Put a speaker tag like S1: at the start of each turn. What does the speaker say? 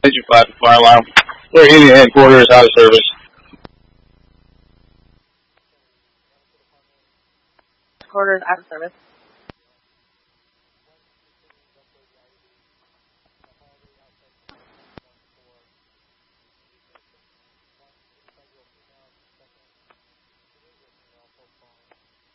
S1: Engine 5 fire alarm. We're Union headquarters out of service.
S2: Headquarters out of service.